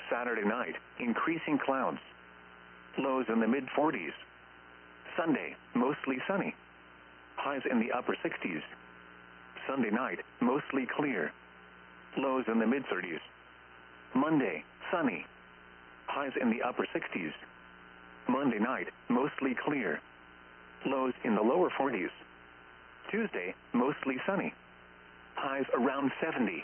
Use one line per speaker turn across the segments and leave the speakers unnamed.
Saturday night, increasing clouds. Lows in the mid-40s. Sunday, mostly sunny. Highs in the upper 60s. Sunday night, mostly clear. Lows in the mid-30s. Monday, sunny. Highs in the upper 60s. Monday night, mostly clear. Lows in the lower 40s. Tuesday, mostly sunny. Highs around 70.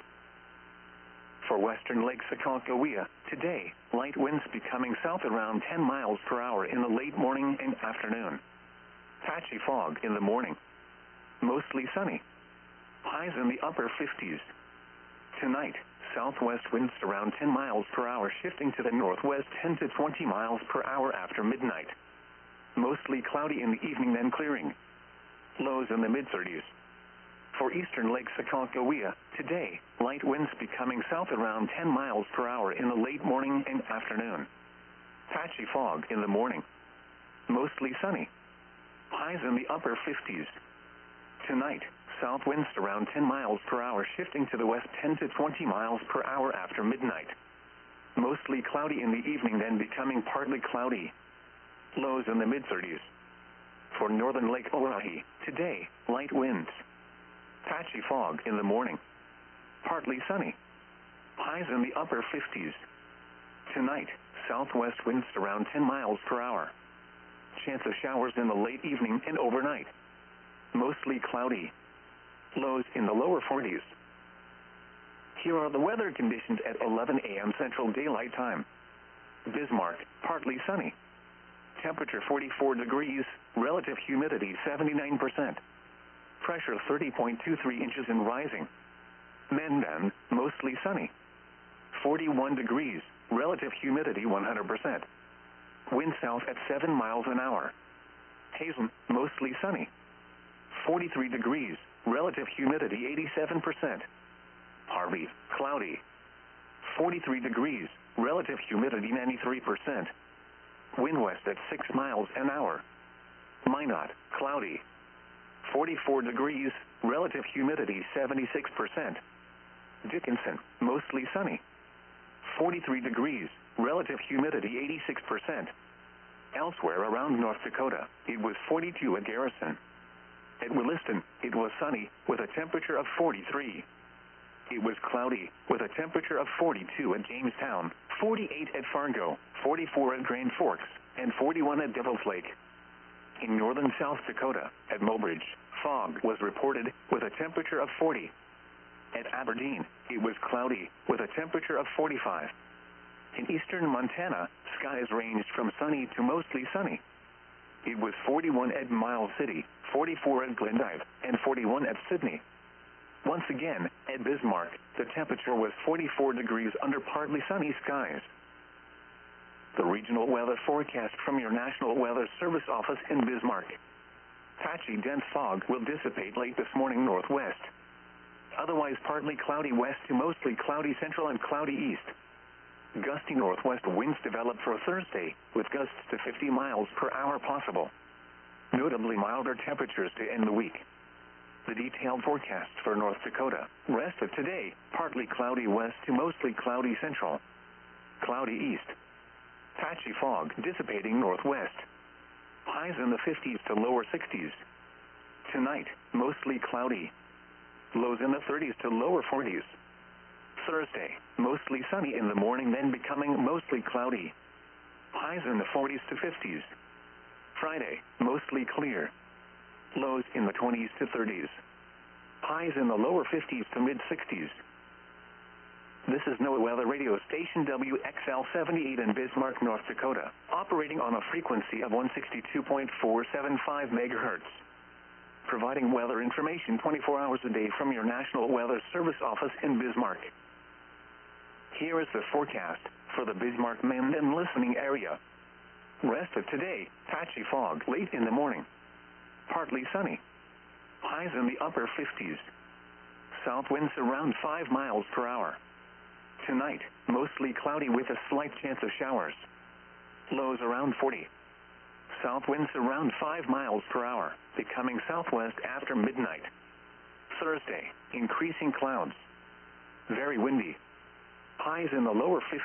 For western Lake Sakakawea, today, light winds becoming south around 10 miles per hour in the late morning and afternoon. Patchy fog in the morning. Mostly sunny. Highs in the upper 50s. Tonight, southwest winds around 10 miles per hour shifting to the northwest 10 to 20 miles per hour after midnight. Mostly cloudy in the evening then clearing. Lows in the mid-30s. For eastern Lake Sakakawea, today, light winds becoming south around 10 miles per hour in the late morning and afternoon. Patchy fog in the morning. Mostly sunny. Highs in the upper 50s. Tonight, south winds around 10 miles per hour shifting to the west 10 to 20 miles per hour after midnight. Mostly cloudy in the evening then becoming partly cloudy. Lows in the mid-30s. For northern Lake Oahe, today, light winds. Patchy fog in the morning. Partly sunny. Highs in the upper 50s. Tonight, southwest winds around 10 miles per hour. Chance of showers in the late evening and overnight. Mostly cloudy. Lows in the lower 40s. Here are the weather conditions at 11 a.m. Central Daylight Time. Bismarck, partly sunny. Temperature 44 degrees, relative humidity 79%. Pressure 30.23 inches and rising. Mendan, mostly sunny. 41 degrees, relative humidity 100%. Wind south at 7 miles an hour. Hazen, mostly sunny. 43 degrees, relative humidity 87%. Harvey, cloudy. 43 degrees, relative humidity 93%. Wind west at 6 miles an hour. Minot, cloudy. 44 degrees, relative humidity 76%. Dickinson, mostly sunny. 43 degrees, relative humidity 86%. Elsewhere around North Dakota, it was 42 at Garrison. At Williston, it was sunny, with a temperature of 43. It was cloudy, with a temperature of 42 at Jamestown, 48 at Fargo, 44 at Grand Forks, and 41 at Devil's Lake. In northern South Dakota, at Mobridge, fog was reported, with a temperature of 40. At Aberdeen, it was cloudy, with a temperature of 45. In eastern Montana, skies ranged from sunny to mostly sunny. It was 41 at Miles City, 44 at Glendive, and 41 at Sydney. Once again, at Bismarck, the temperature was 44 degrees under partly sunny skies. The regional weather forecast from your National Weather Service office in Bismarck. Patchy dense fog will dissipate late this morning northwest. Otherwise partly cloudy west to mostly cloudy central and cloudy east. Gusty northwest winds develop for Thursday, with gusts to 50 miles per hour possible. Notably milder temperatures to end the week. The detailed forecast for North Dakota. Rest of today, partly cloudy west to mostly cloudy central. Cloudy east. Patchy fog dissipating northwest. Highs in the 50s to lower 60s. Tonight, mostly cloudy. Lows in the 30s to lower 40s. Thursday, mostly sunny in the morning then becoming mostly cloudy. Highs in the 40s to 50s. Friday, mostly clear. Lows in the 20s to 30s. Highs in the lower 50s to mid-60s. This is NOAA Weather Radio Station WXL78 in Bismarck, North Dakota, operating on a frequency of 162.475 megahertz. Providing weather information 24 hours a day from your National Weather Service office in Bismarck. Here is the forecast for the Bismarck-Mandan listening area. Rest of today, patchy fog late in the morning. Partly sunny. Highs in the upper 50s. South winds around 5 miles per hour. Tonight, mostly cloudy with a slight chance of showers. Lows around 40. South winds around 5 miles per hour, becoming southwest after midnight. Thursday, increasing clouds. Very windy. Highs in the lower 50s.